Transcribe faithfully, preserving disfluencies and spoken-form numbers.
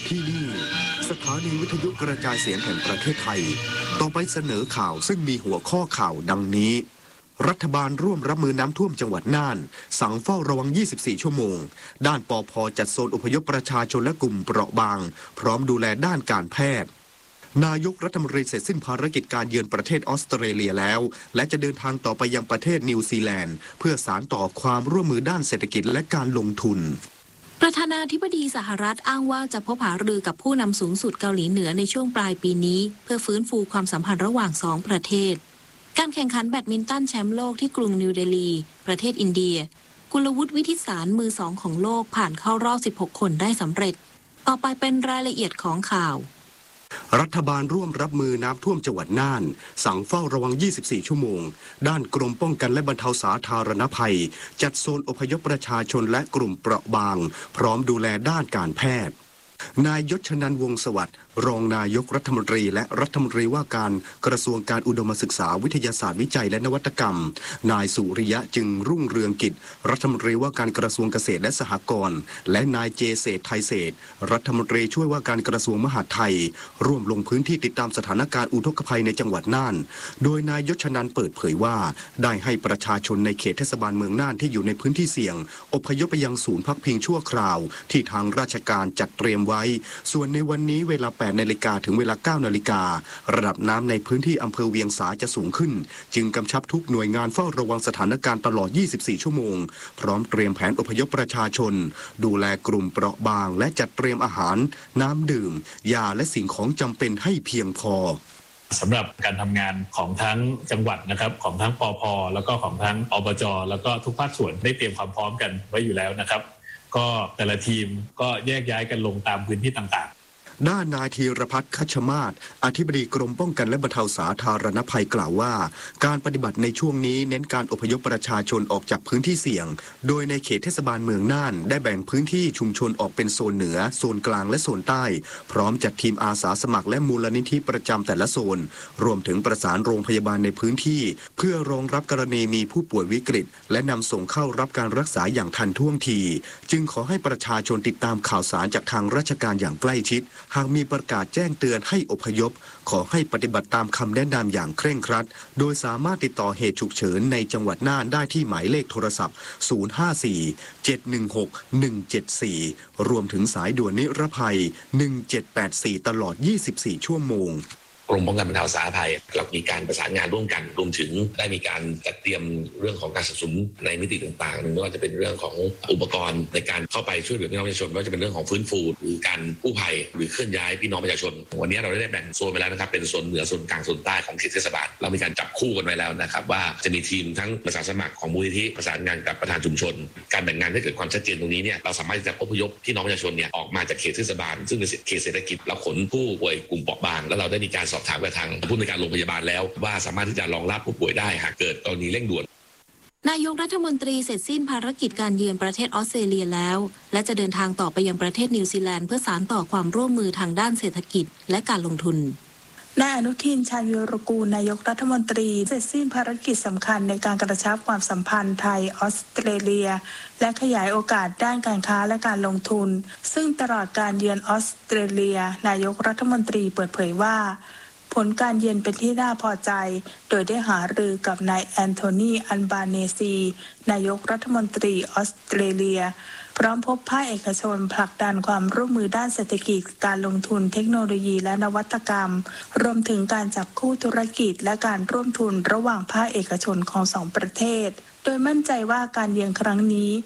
ที่นี่สถานีวิทยุกระจายเสียงแห่งประเทศไทยต่อไปเสนอข่าวซึ่งมีหัวข้อข่าวดังนี้รัฐบาลร่วมรับมือน้ำท่วมจังหวัดน่านสั่งเฝ้าระวังยี่สิบสี่ชั่วโมงด้านปภ.จัดโซนอพยพประชาชนและกลุ่มเปราะบางพร้อมดูแลด้านการแพทย์นายกรัฐมนตรีเสร็จสิ้นภารกิจการเยือนประเทศออสเตรเลียแล้วและจะเดินทางต่อไปยังประเทศนิวซีแลนด์เพื่อสานต่อความร่วมมือด้านเศรษฐกิจและการลงทุนประธานาธิบดีสหรัฐอ้างว่าจะพบหารือกับผู้นำสูงสุดเกาหลีเหนือในช่วงปลายปีนี้เพื่อฟื้นฟูความสัมพันธ์ระหว่างสองประเทศการแข่งขันแบดมินตันแชมป์โลกที่กรุงนิวเดลีประเทศอินเดียกุลวุฒิวิทิสารมือสองของโลกผ่านเข้ารอบสิบหกคนได้สำเร็จต่อไปเป็นรายละเอียดของข่าวรัฐบาลร่วมรับมือน้ำท่วมจังหวัดน่านสั่งเฝ้าระวังยี่สิบสี่ชั่วโมงด้านกรมป้องกันและบรรเทาสาธารณภัยจัดโซนอพยพประชาชนและกลุ่มเปราะบางพร้อมดูแลด้านการแพทย์นายยศชนันท์วงศ์สวัสดิ์รองนายกรัฐมนตรีและรัฐมนตรีว่าการกระทรวงการอุดมศึกษาวิทยาศาสตร์วิจัยและนวัตกรรมนายสุริยะจึงรุ่งเรืองกิจรัฐมนตรีว่าการกระทรวงเกษตรและสหกรณ์และนายเจเศรษฐ์ไทยเศรษฐ์รัฐมนตรีช่วยว่าการกระทรวงมหาดไทยร่วมลงพื้นที่ติดตามสถานการณ์อุทกภัยในจังหวัดน่านโดยนายยศชนันท์เปิดเผยว่าได้ให้ประชาชนในเขตเทศบาลเมืองน่านที่อยู่ในพื้นที่เสี่ยงอพยพไปยังศูนย์พักพิงชั่วคราวที่ทางราชการจัดเตรียมไว้ส่วนในวันนี้เวลาแปดนาฬิกาถึงเวลาเก้านาฬิการะดับน้ำในพื้นที่อำเภอเวียงสาจะสูงขึ้นจึงกำชับทุกหน่วยงานเฝ้าระวังสถานการณ์ตลอดยี่สิบสี่ชั่วโมงพร้อมเตรียมแผนอพยพประชาชนดูแลกลุ่มเปราะบางและจัดเตรียมอาหารน้ำดื่มยาและสิ่งของจำเป็นให้เพียงพอสำหรับการทำงานของทั้งจังหวัดนะครับของทั้งปภ.แล้วก็ของทั้งอบจ.แล้วก็ทุกภาคส่วนได้เตรียมความพร้อมกันไว้อยู่แล้วนะครับก็แต่ละทีมก็แยกย้ายกันลงตามพื้นที่ต่างๆด้านนายธีรพัฒน์คัชมาศอธิบดีกรมป้องกันและบรรเทาสาธารณภัยกล่าวว่าการปฏิบัติในช่วงนี้เน้นการอพยพประชาชนออกจากพื้นที่เสี่ยงโดยในเขตเทศบาลเมืองน่านได้แบ่งพื้นที่ชุมชนออกเป็นโซนเหนือโซนกลางและโซนใต้พร้อมจัดทีมอาสาสมัครและมูลนิธิประจำแต่ละโซนรวมถึงประสานโรงพยาบาลในพื้นที่เพื่อรองรับกรณีมีผู้ป่วยวิกฤตและนำส่งเข้ารับการรักษาอย่างทันท่วงทีจึงขอให้ประชาชนติดตามข่าวสารจากทางราชการอย่างใกล้ชิดหากมีประกาศแจ้งเตือนให้อพยพขอให้ปฏิบัติตามคำแนะนำอย่างเคร่งครัดโดยสามารถติดต่อเหตุฉุกเฉินในจังหวัดน่านได้ที่หมายเลขโทรศัพท์ศูนย์ ห้า สี่ เจ็ด หนึ่ง หก หนึ่ง เจ็ด สี่รวมถึงสายด่วนนิรภัยหนึ่ง เจ็ด แปด สี่ตลอดยี่สิบสี่ชั่วโมงกรมป้องกันบรรเทาสาธารณภัยเรามีการประสานงานร่วมกันรวมถึงได้มีการจัดเตรียมเรื่องของการสนับสนุนในมิติต่างๆไม่ว่าจะเป็นเรื่องของอุปกรณ์ในการเข้าไปช่วยเหลือพี่น้องประชาชนไม่ว่าจะเป็นเรื่องของฟื้นฟูหรือการกู้ภัยหรือเคลื่อนย้ายพี่น้องประชาชนวันนี้เราได้แบ่งโซนไปแล้วนะครับเป็นโซนเหนือโซนกลางโซนใต้ของเขตเทศบาลเรามีการจับคู่กันไว้แล้วนะครับว่าจะมีทีมทั้งอาสาสมัครของมูลนิธิประสานงานกับประธานชุมชนการแบ่งงานให้เกิดความชัดเจนตรงนี้เนี่ยเราสามารถจะอพยพพี่น้องประชาชนเนี่ยออกมาจากเขตเทศบาลซึ่งเป็นเขตเศรษฐกิจเราขนผู้ป่วยกลุ่มเปราะบางแล้วเราได้มีการสอบถามกับทางในการโรงพยาบาลแล้วว่าสามารถที่จะรองรับผู้ป่วยได้หากเกิดกรณีเร่งด่วนนายกรัฐมนตรีเสร็จสิ้นภารกิจการเยือนประเทศออสเตรเลียแล้วและจะเดินทางต่อไปยังประเทศนิวซีแลนด์เพื่อสานต่อความร่วมมือทางด้านเศรษฐกิจและการลงทุนนายอนุทินชาญวีรกูลนายกรัฐมนตรีเสร็จสิ้นภารกิจสำคัญในการกระชับความสัมพันธ์ไทยออสเตรเลียและขยายโอกาสด้านการค้าและการลงทุนซึ่งตลอดการเยือนออสเตรเลียนายกรัฐมนตรีเปิดเผยว่าผลการเยือนเป็นที่น่าพอใจโดยได้หารือกับนายแอนโทนีอัลบาเนซีนายกรัฐมนตรีออสเตรเลียพร้อมพบภาคเอกชนผลักดันความร่วมมือด้านเศรษฐกิจการลงทุนเทคโนโลยีและนวัตกรรมรวมถึงการจับคู่ธุรกิจและการร่วมทุนระหว่างภาคเอกชนของสองประเทศโดยมั่นใจว่าการเยือนครั้งนี้